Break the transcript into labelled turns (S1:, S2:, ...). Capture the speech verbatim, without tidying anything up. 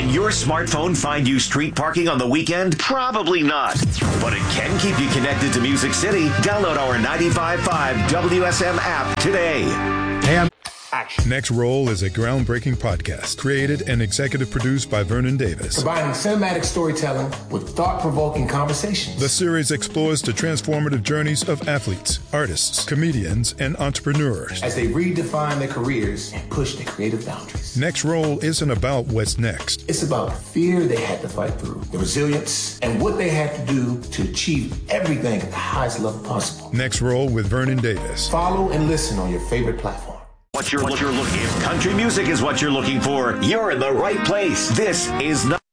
S1: Can your smartphone find you street parking on the weekend? Probably not. But it can keep you connected to Music City. Download our ninety-five point five W S M app today.
S2: Hey, I'm
S3: Action.
S2: Next Roll is a groundbreaking podcast created and executive produced by Vernon Davis.
S3: Combining cinematic storytelling with thought-provoking conversations.
S2: The series explores the transformative journeys of athletes, artists, comedians, and entrepreneurs
S3: as they redefine their careers and push their creative boundaries.
S2: Next Roll isn't about what's next.
S3: It's about the fear they had to fight through, the resilience, and what they had to do to achieve everything at the highest level possible.
S2: Next Roll with Vernon Davis.
S3: Follow and listen on your favorite platform.
S1: What you're, what you're looking, if country music is what you're looking for, you're in the right place. This is not